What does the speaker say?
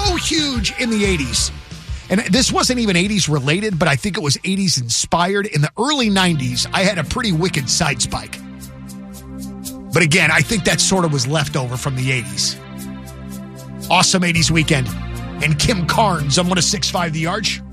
so huge in the 80s. And this wasn't even 80s related, but I think it was 80s inspired. In the early 90s, I had a pretty wicked side spike. But again, I think that sort of was left over from the 80s. Awesome 80s weekend. And Kim Carnes on 106.5 The Arch.